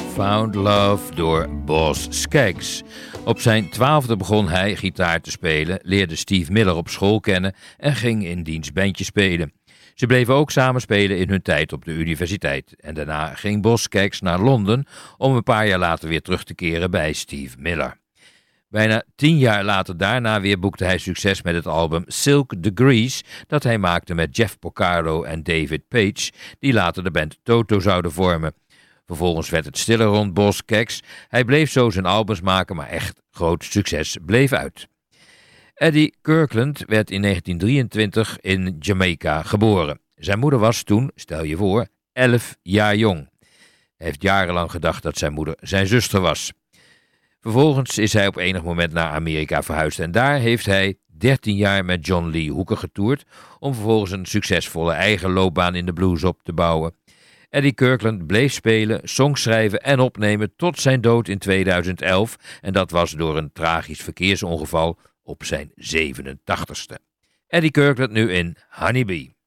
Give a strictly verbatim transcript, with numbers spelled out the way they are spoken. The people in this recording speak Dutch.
Found Love door Boz Scaggs. Op zijn twaalfde begon hij gitaar te spelen, leerde Steve Miller op school kennen en ging in diens bandje spelen. Ze bleven ook samen spelen in hun tijd op de universiteit. En daarna ging Boz Scaggs naar Londen om een paar jaar later weer terug te keren bij Steve Miller. Bijna tien jaar later daarna weer boekte hij succes met het album Silk Degrees dat hij maakte met Jeff Porcaro en David Page, die later de band Toto zouden vormen. Vervolgens werd het stiller rond Boz Scaggs. Hij bleef zo zijn albums maken, maar echt groot succes bleef uit. Eddie Kirkland werd in negentien drieëntwintig in Jamaica geboren. Zijn moeder was toen, stel je voor, elf jaar jong. Hij heeft jarenlang gedacht dat zijn moeder zijn zuster was. Vervolgens is hij op enig moment naar Amerika verhuisd en daar heeft hij dertien jaar met John Lee Hooker getoerd om vervolgens een succesvolle eigen loopbaan in de blues op te bouwen. Eddie Kirkland bleef spelen, songs schrijven en opnemen tot zijn dood in tweeduizend elf en dat was door een tragisch verkeersongeval op zijn zevenentachtigste. Eddie Kirkland nu in Honeybee.